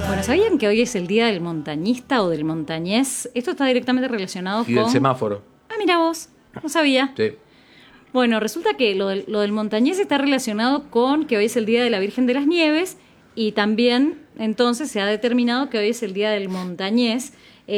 Bueno, ¿sabían que hoy es el día del montañista o del montañés? Esto está directamente relacionado Y con... del semáforo. Ah, mira vos, no sabía. Sí. Bueno, resulta que lo del montañés está relacionado con que hoy es el día de la Virgen de las Nieves y también entonces se ha determinado que hoy es el día del montañés,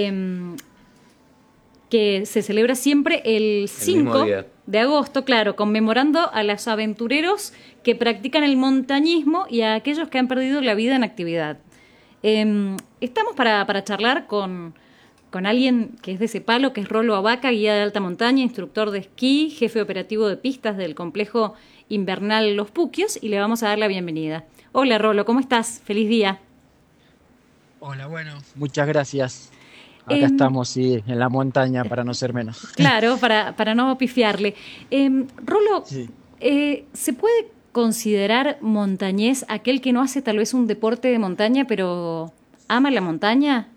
que se celebra siempre el El mismo 5 día. de agosto, claro, conmemorando a los aventureros que practican el montañismo y a aquellos que han perdido la vida en actividad. Estamos para charlar con alguien que es de ese palo, que es Rolo Abaca, guía de alta montaña, instructor de esquí, jefe operativo de pistas del complejo invernal Los Puquios, y le vamos a dar la bienvenida. Hola Rolo, ¿cómo estás? Feliz día. Hola, bueno, muchas gracias. Acá Em, estamos, sí, en la montaña para no ser menos. claro, para no pifiarle. Rolo, Sí. ¿se puede considerar montañés aquel que no hace tal vez un deporte de montaña, pero ama la montaña?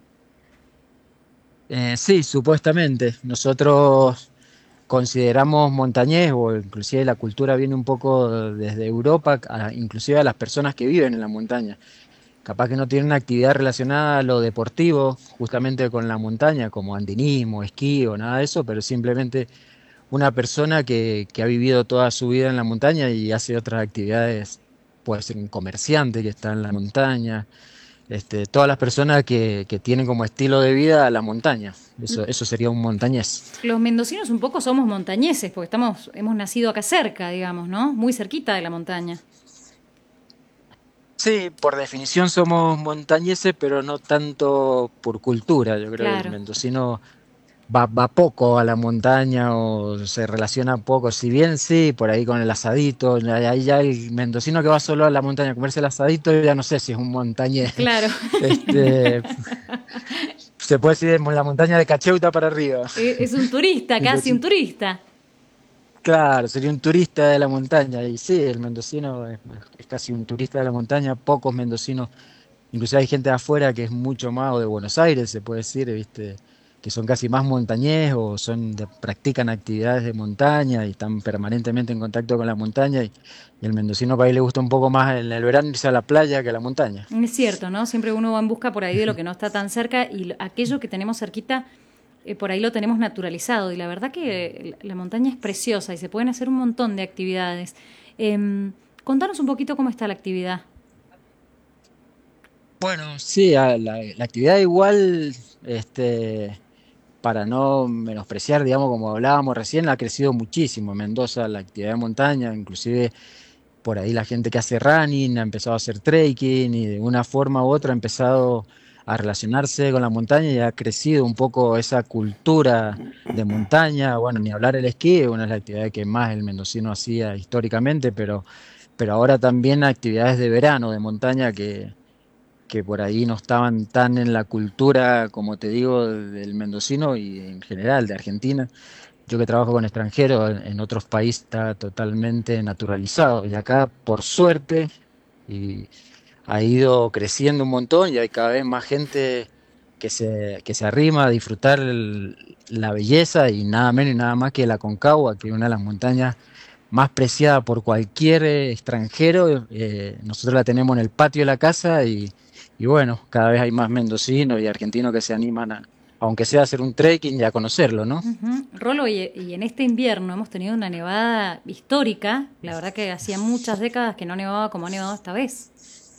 Sí, supuestamente. Nosotros consideramos montañés, o inclusive la cultura viene un poco desde Europa, inclusive a las personas que viven en la montaña. Capaz que no tienen una actividad relacionada a lo deportivo, justamente con la montaña, como andinismo, esquí o nada de eso, pero simplemente una persona que ha vivido toda su vida en la montaña y hace otras actividades, puede ser un comerciante que está en la montaña, todas las personas que tienen como estilo de vida la montaña. Eso sería un montañés. Los mendocinos un poco somos montañeses, porque hemos nacido acá cerca, digamos, ¿no? Muy cerquita de la montaña. Sí, por definición somos montañeses, pero no tanto por cultura. Yo creo que el Claro. mendocino va poco a la montaña o se relaciona poco. Si bien sí, por ahí con el asadito, ahí ya el mendocino que va solo a la montaña a comerse el asadito, ya no sé si es un montañés. Claro. Este, se puede decir en la montaña de Cacheuta para arriba. Es un turista, casi un Entonces, turista. claro, sería un turista de la montaña. Y sí, el mendocino es casi un turista de la montaña. Pocos mendocinos, inclusive hay gente de afuera que es mucho más, o de Buenos Aires, se puede decir, ¿viste? Que son casi más montañés o practican actividades de montaña y están permanentemente en contacto con la montaña. Y el mendocino para ahí le gusta un poco más en el verano irse a la playa que a la montaña. Es cierto, ¿no? Siempre uno va en busca por ahí de lo que no está tan cerca y aquello que tenemos cerquita, por ahí lo tenemos naturalizado. Y la verdad que la montaña es preciosa y se pueden hacer un montón de actividades. Contanos un poquito cómo está la actividad. Bueno, sí, la actividad igual, para no menospreciar, digamos, como hablábamos recién, ha crecido muchísimo en Mendoza la actividad de montaña, inclusive por ahí la gente que hace running ha empezado a hacer trekking y de una forma u otra ha empezado a relacionarse con la montaña y ha crecido un poco esa cultura de montaña. Bueno, ni hablar el esquí, una de las actividades que más el mendocino hacía históricamente, pero ahora también actividades de verano, de montaña que por ahí no estaban tan en la cultura, como te digo, del mendocino y en general de Argentina. Yo que trabajo con extranjeros, en otros países está totalmente naturalizado y acá, por suerte, y ha ido creciendo un montón y hay cada vez más gente que se arrima a disfrutar la belleza y nada menos y nada más que la Concagua, que es una de las montañas más preciada por cualquier extranjero. Nosotros la tenemos en el patio de la casa y bueno, cada vez hay más mendocinos y argentinos que se animan aunque sea a hacer un trekking y a conocerlo, ¿no? Ujú. Rolo, y en este invierno hemos tenido una nevada histórica. La verdad que hacía muchas décadas que no nevaba como ha nevado esta vez.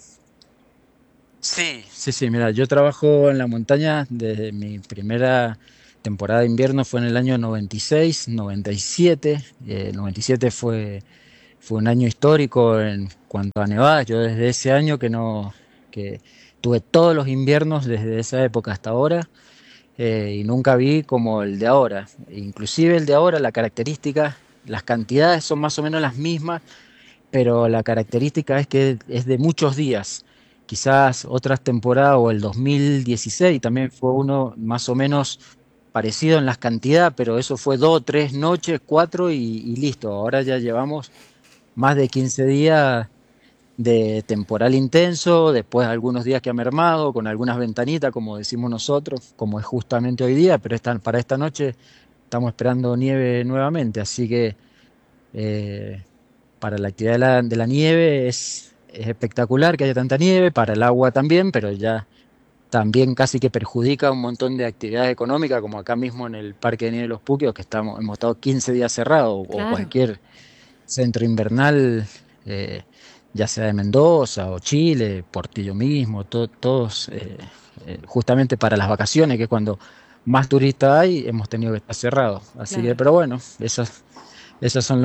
Sí, sí, sí, mira, yo trabajo en la montaña desde mi primera temporada de invierno fue en el año 96, 97. 97 fue un año histórico en cuanto a nevadas. Yo desde ese año que tuve todos los inviernos desde esa época hasta ahora, y nunca vi como el de ahora. Inclusive el de ahora, la característica, las cantidades son más o menos las mismas, pero la característica es que es de muchos días. Quizás otras temporadas o el 2016 también fue uno más o menos parecido en las cantidades, pero eso fue 2 o 3 noches, cuatro y listo. Ahora ya llevamos más de 15 días de temporal intenso, después algunos días que ha mermado, con algunas ventanitas, como decimos nosotros, como es justamente hoy día, pero para esta noche estamos esperando nieve nuevamente, así que eh, para la actividad de la nieve es espectacular que haya tanta nieve, para el agua también, pero ya también casi que perjudica un montón de actividades económicas, como acá mismo en el Parque de Nieve de los Puquios, que hemos estado 15 días cerrados, o Claro. cualquier centro invernal, eh, ya sea de Mendoza o Chile, Portillo mismo, todos, justamente para las vacaciones, que es cuando más turistas hay, hemos tenido que estar cerrados. Así que, Claro. pero bueno, esas son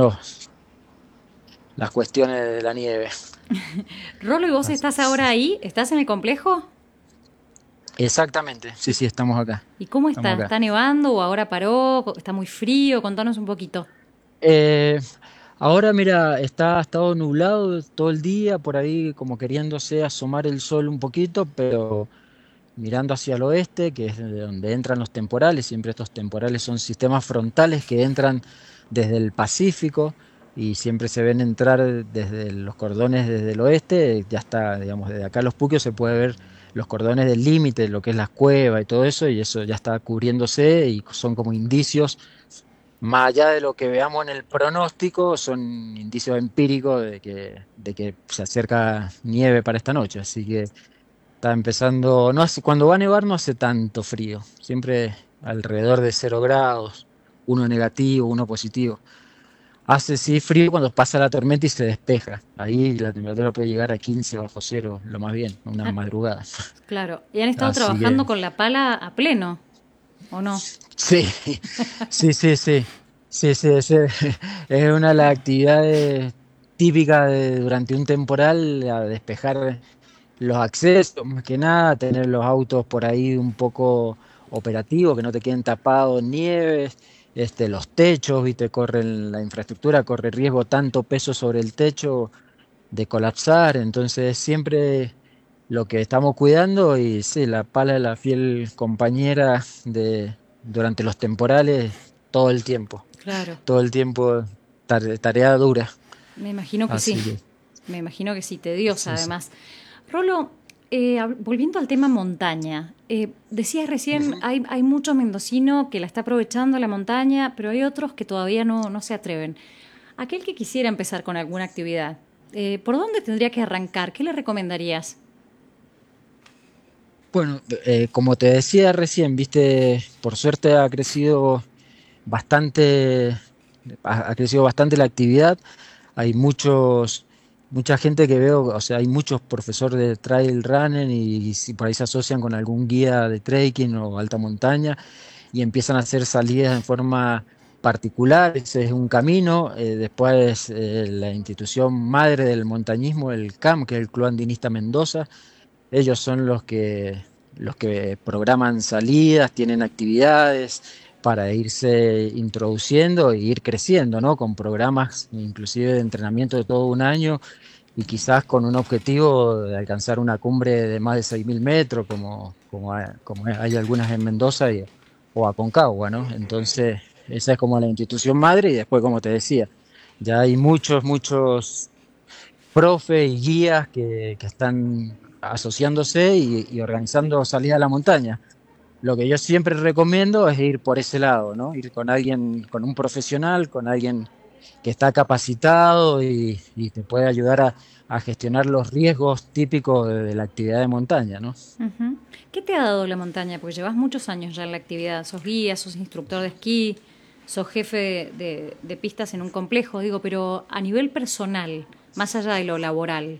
las cuestiones de la nieve. Rolo, ¿y vos estás ahora Así- ahí? ¿Estás en el complejo? Exactamente, sí, sí, estamos acá. ¿Y cómo está? Estamos acá. ¿Está nevando o ahora paró? ¿Está muy frío? Contanos un poquito. Eh, Ahora, mira, ha estado nublado todo el día, por ahí como queriéndose asomar el sol un poquito, pero mirando hacia el oeste, que es de donde entran los temporales. Siempre estos temporales son sistemas frontales que entran desde el Pacífico y siempre se ven entrar desde los cordones desde el oeste. Ya está, digamos, desde acá a los Puquios se puede ver los cordones del límite, lo que es las cuevas y todo eso, y eso ya está cubriéndose y son como indicios, más allá de lo que veamos en el pronóstico, son indicios empíricos de que se acerca nieve para esta noche. Así que está empezando, no hace, cuando va a nevar no hace tanto frío, siempre alrededor de 0 grados, uno negativo, uno positivo. Hace sí frío cuando pasa la tormenta y se despeja. Ahí la temperatura puede llegar a 15 bajo cero, lo más bien, una Ah, madrugada. claro. ¿Y han estado Así que trabajando con la pala a pleno? ¿O no? sí, sí, sí, sí. Sí, sí, sí. Es una de las actividades típicas durante un temporal, a despejar los accesos, más que nada, tener los autos por ahí un poco operativos, que no te queden tapados en nieves, los techos, viste, la infraestructura corre riesgo, tanto peso sobre el techo de colapsar, entonces siempre lo que estamos cuidando, y sí, la pala es la fiel compañera durante los temporales Claro. todo el tiempo, tarea dura, Me imagino que sí. así que Me imagino que sí, tediosa sí, sí. además. Rolo, volviendo al tema montaña, decías recién, Ujú. hay mucho mendocino que la está aprovechando la montaña, pero hay otros que todavía no se atreven. Aquel que quisiera empezar con alguna actividad, ¿por dónde tendría que arrancar? ¿Qué le recomendarías? Bueno, como te decía recién, viste, por suerte bastante, ha crecido bastante la actividad. Hay mucha gente que veo, o sea, hay muchos profesores de trail running y si por ahí se asocian con algún guía de trekking o alta montaña y empiezan a hacer salidas en forma particular. Ese es un camino. Después, la institución madre del montañismo, el CAM, que es el Club Andinista Mendoza, ellos son los que programan salidas, tienen actividades para irse introduciendo e ir creciendo, ¿no? Con programas inclusive de entrenamiento de todo un año y quizás con un objetivo de alcanzar una cumbre de más de 6.000 metros, como hay algunas en Mendoza o Aconcagua, ¿no? Entonces, esa es como la institución madre y después, como te decía, ya hay muchos profes y guías que están asociándose y organizando salida a la montaña. Lo que yo siempre recomiendo es ir por ese lado, ¿no? Ir con alguien, con un profesional, con alguien que está capacitado y te puede ayudar a gestionar los riesgos típicos de la actividad de montaña, ¿no? Ujú. ¿Qué te ha dado la montaña? Porque llevas muchos años ya en la actividad. Sos guía, sos instructor de esquí, sos jefe de pistas en un complejo, digo, pero a nivel personal, más allá de lo laboral.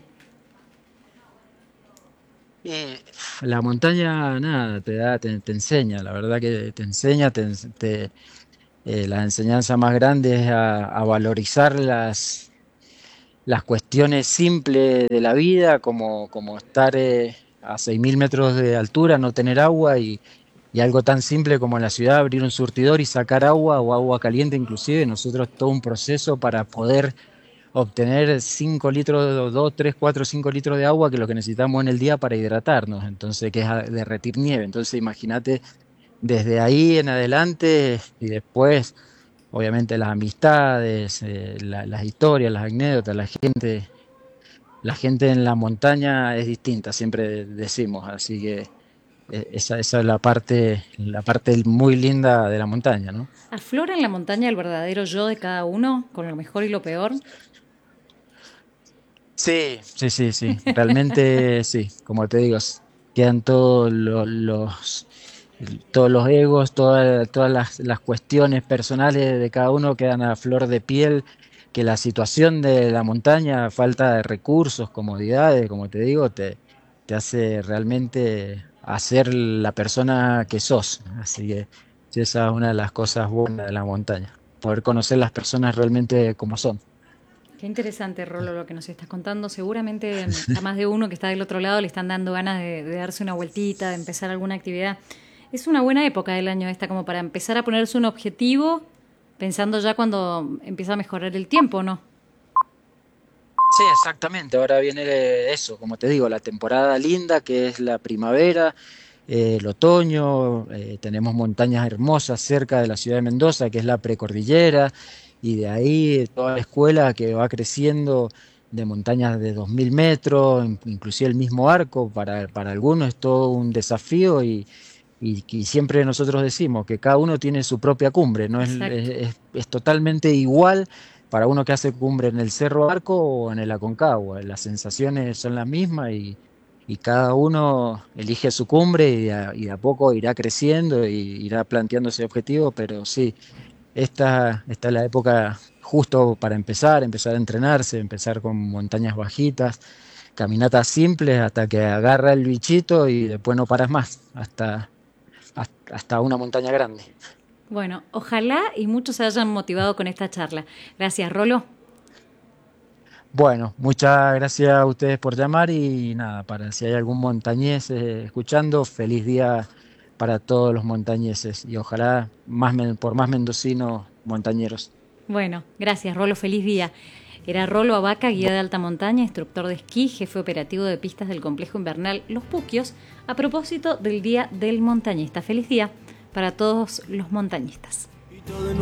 Eh, la montaña, nada, te enseña, la verdad que te enseña, la enseñanza más grande es a valorizar las cuestiones simples de la vida, como estar a 6.000 metros de altura, no tener agua y algo tan simple como en la ciudad abrir un surtidor y sacar agua o agua caliente inclusive. Nosotros todo un proceso para poder obtener 5 litros, 2 3 4 5 litros de agua, que es lo que necesitamos en el día para hidratarnos, entonces que es derretir nieve. Entonces imagínate desde ahí en adelante y después, obviamente, las amistades, las historias, las anécdotas, la gente en la montaña es distinta, siempre decimos, así que esa es la parte muy linda de la montaña, ¿no? ¿Aflora en la montaña el verdadero yo de cada uno, con lo mejor y lo peor? Sí, sí, sí, sí, realmente sí, como te digo, quedan todos los egos, todas las cuestiones personales de cada uno quedan a flor de piel, que la situación de la montaña, falta de recursos, comodidades, como te digo, te hace realmente hacer la persona que sos. Así que sí, esa es una de las cosas buenas de la montaña, poder conocer las personas realmente como son. Qué interesante, Rolo, lo que nos estás contando. Seguramente a más de uno que está del otro lado le están dando ganas de darse una vueltita, de empezar alguna actividad. Es una buena época del año esta como para empezar a ponerse un objetivo pensando ya cuando empieza a mejorar el tiempo, ¿no? Sí, exactamente. Ahora viene eso, como te digo, la temporada linda que es la primavera, el otoño, tenemos montañas hermosas cerca de la ciudad de Mendoza, que es la precordillera, y de ahí toda la escuela que va creciendo de montañas de 2000 metros, inclusive el mismo arco, para algunos es todo un desafío y siempre nosotros decimos que cada uno tiene su propia cumbre, no es, Exacto. es totalmente igual para uno que hace cumbre en el Cerro Arco o en el Aconcagua. Las sensaciones son las mismas y cada uno elige su cumbre y de a poco irá creciendo y irá planteando ese objetivo, pero sí, esta es la época justo para empezar a entrenarse, empezar con montañas bajitas, caminatas simples hasta que agarra el bichito y después no paras más, hasta una montaña grande. Bueno, ojalá y muchos se hayan motivado con esta charla. Gracias, Rolo. Bueno, muchas gracias a ustedes por llamar y nada, para si hay algún montañés escuchando, feliz día para todos los montañeses y ojalá por más mendocinos montañeros. Bueno, gracias, Rolo. Feliz día. Era Rolo Abaca, guía de alta montaña, instructor de esquí, jefe operativo de pistas del complejo invernal Los Puquios, a propósito del Día del Montañista. Feliz día para todos los montañistas.